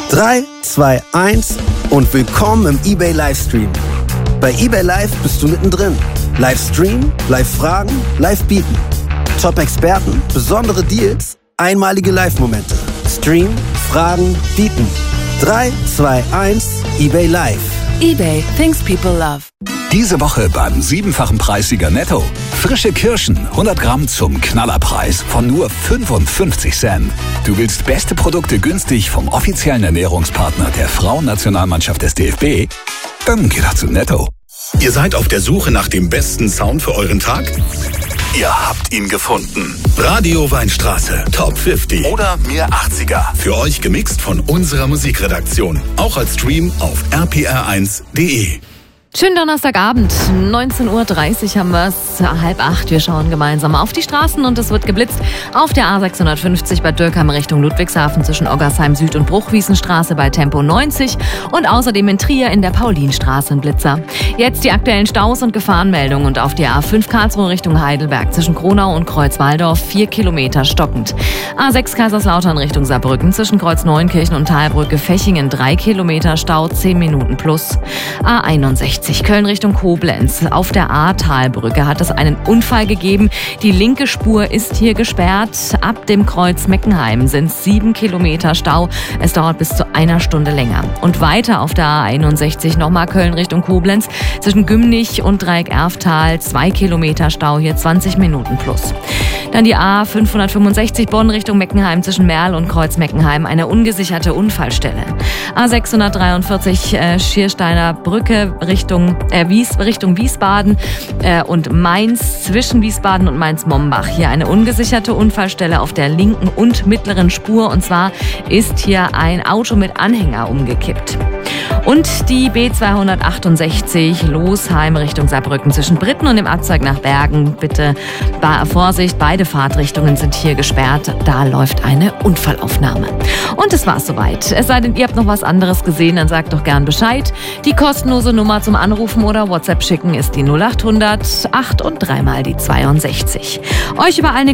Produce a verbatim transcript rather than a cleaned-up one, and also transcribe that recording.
drei, zwei, eins und willkommen im eBay Livestream. Bei eBay Live bist du mittendrin. Livestream, Live-Fragen, Live-Bieten. Top-Experten, besondere Deals, einmalige Live-Momente. Stream, Fragen, Bieten. drei, zwei, eins, eBay Live. eBay, things people love. Diese Woche beim siebenfachen Preissieger Netto. Frische Kirschen, hundert Gramm zum Knallerpreis von nur fünfundfünfzig Cent. Du willst beste Produkte günstig vom offiziellen Ernährungspartner der Frauennationalmannschaft des D F B? Dann geh doch zu Netto. Ihr seid auf der Suche nach dem besten Sound für euren Tag? Ihr habt ihn gefunden. Radio Weinstraße, Top fünfzig. Oder Mir achtziger. Für euch gemixt von unserer Musikredaktion. Auch als Stream auf r p r eins punkt d e. Schönen Donnerstagabend, neunzehn Uhr dreißig haben wir es, halb acht. Wir schauen gemeinsam auf die Straßen und es wird geblitzt auf der A sechshundertfünfzig bei Dürkheim Richtung Ludwigshafen zwischen Oggersheim Süd und Bruchwiesenstraße bei Tempo neunzig und außerdem in Trier in der Paulinstraße ein Blitzer. Jetzt die aktuellen Staus und Gefahrenmeldungen und auf der A fünf Karlsruhe Richtung Heidelberg zwischen Kronau und Kreuzwaldorf vier Kilometer stockend. A sechs Kaiserslautern Richtung Saarbrücken zwischen Kreuzneuenkirchen und Talbrücke Fechingen drei Kilometer Stau, zehn Minuten plus. A einundsechzig Köln Richtung Koblenz. Auf der Ahrtalbrücke hat es einen Unfall gegeben. Die linke Spur ist hier gesperrt. Ab dem Kreuz Meckenheim sind es sieben Kilometer Stau. Es dauert bis zu einer Stunde länger. Und weiter auf der A einundsechzig nochmal Köln Richtung Koblenz. Zwischen Gümnich und Dreieck-Erftal zwei Kilometer Stau, hier zwanzig Minuten plus. Dann die A fünfhundertfünfundsechzig Bonn Richtung Meckenheim zwischen Merl und Kreuz Meckenheim. Eine ungesicherte Unfallstelle. A sechshundertdreiundvierzig äh, Schiersteiner Brücke Richtung Äh, Wies, Richtung Wiesbaden äh, und Mainz, zwischen Wiesbaden und Mainz-Mombach. Hier eine ungesicherte Unfallstelle auf der linken und mittleren Spur. Und zwar ist hier ein Auto mit Anhänger umgekippt. Und die B zweihundertachtundsechzig Losheim Richtung Saarbrücken zwischen Britten und dem Abzweig nach Bergen. Bitte bei Vorsicht, beide Fahrtrichtungen sind hier gesperrt. Da läuft eine Unfallaufnahme. Und das war's soweit. Es sei denn, ihr habt noch was anderes gesehen, dann sagt doch gern Bescheid. Die kostenlose Nummer zum Anrufen oder WhatsApp schicken ist die null achthundert acht und dreimal die zweiundsechzig. Euch über eine